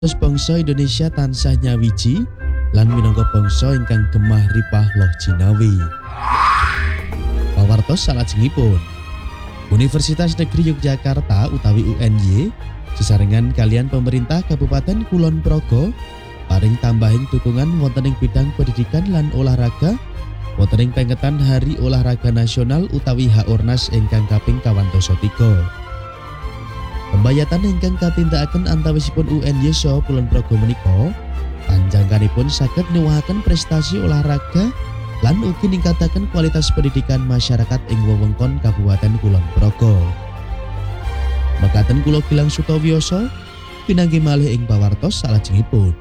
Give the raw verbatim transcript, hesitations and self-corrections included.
Terus bangsa Indonesia tansah nyawiji lan minangka bangsa ingkang gemah ripah loh jinawi. Pawartos salajengipun, Universitas Negeri Yogyakarta utawi U N Y sesarengan kalian pemerintah Kabupaten Kulon Progo paring tambahing dukungan wonten ing bidang pendidikan lan olahraga wonten ing pengetan Hari Olahraga Nasional utawi H-Ornas ingkang kaping kawan dasa tiga. Pembayatan ingkang katindakaken antawisipun U N Y saha Kulon Progo menika panjangkanipun saged nuwuhaken prestasi olahraga lan ugi ningkataken kualitas pendidikan masyarakat ing wewengkon Kabupaten Kulon Progo. Mekaten kula Gilang Sutawioso pinanggih malih ing pawartos salajengipun.